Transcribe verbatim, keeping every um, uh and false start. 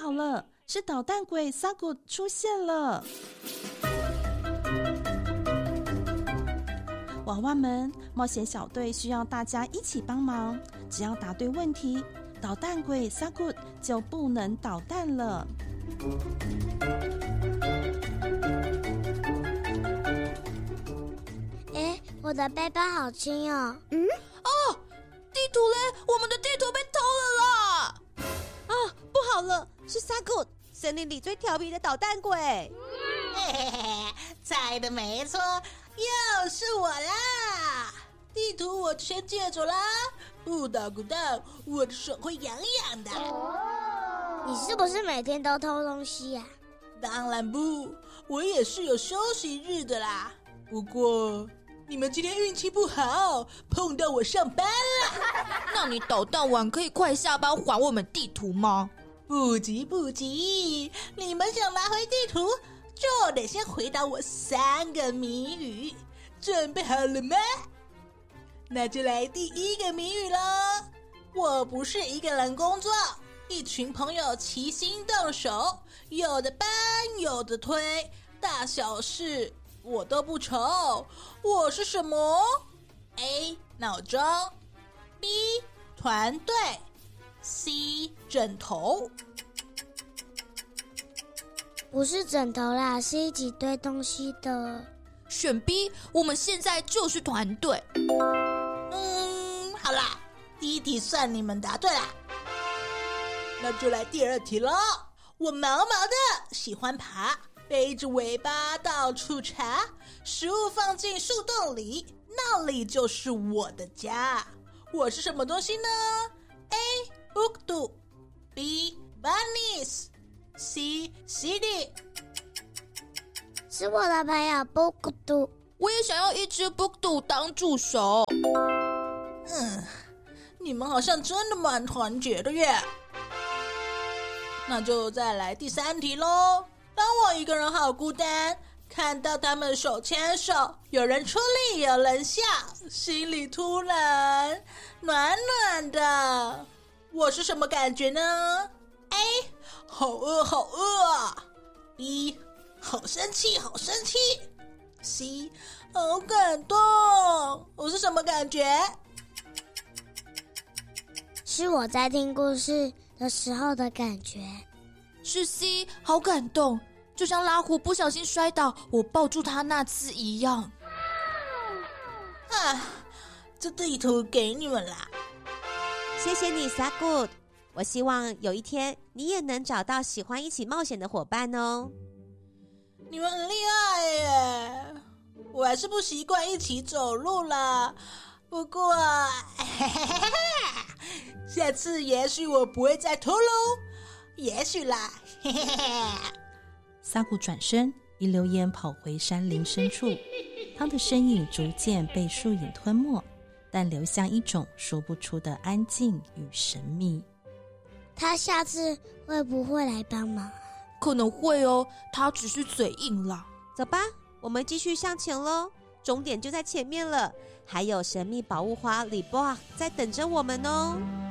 好了，是捣蛋鬼萨古出现了。娃娃们，冒险小队需要大家一起帮忙，只要答对问题，捣蛋鬼萨古就不能捣蛋了。 诶，我的背包好轻哦。 嗯，哦，地图嘞，我们的地图被偷了啦！ 啊，不好了，是萨古，森林里最调皮的捣蛋鬼。 嘿嘿嘿，猜的没错，又是我啦！地图我先借走啦，不捣鼓蛋，我的手会痒痒的。 你是不是每天都偷东西呀？ 当然不，我也是有休息日的啦。不过你们今天运气不好，碰到我上班了。 那你捣蛋完可以快下班还我们地图吗？ 不急不急，你们想拿回地图，就得先回答我三个谜语。准备好了吗？那就来第一个谜语了。我不是一个人工作，一群朋友齐心动手，有的搬有的推，大小事我都不愁。我是什么？ A. 闹钟， B. 团队， C. 枕头。 不是枕头啦，是一起堆东西的。 选 B， 我们现在就是团队。 嗯，好啦，第一题算你们答对啦。那就来第二题咯。我毛毛的，喜欢爬，背着尾巴到处查，食物放进树洞里，那里就是我的家。我是什么东西呢？ A. Bukdu， B. Bunnies， C. City。 是我的朋友布谷杜。 我也想要一只布谷当助手。 嗯，你们好像真的蛮团结的耶。那就再来第三题咯。当我一个人好孤单，看到他们手牵手，有人出力有人笑，心里突然暖暖的。我是什么感觉呢？ A. 好饿好饿啊， B. 好生气好生气， C. 好感动。我是什么感觉？ 是我在听故事的时候的感觉。 是 C， 好感动，就像拉虎不小心摔倒，我抱住他那次一样。 啊，这地图给你们啦。 谢谢你萨古，我希望有一天你也能找到喜欢一起冒险的伙伴哦。 你们很厉害耶，我还是不习惯一起走路啦。不过下次也许我不会再偷喽，也许啦。 萨古转身一溜烟跑回山林深处，他的身影逐渐被树影吞没，但留下一种说不出的安静与神秘。 他下次会不会来帮忙？ 可能会哦，他只是嘴硬啦。 走吧，我们继续向前咯，终点就在前面了，还有神秘宝物花里波在等着我们哦。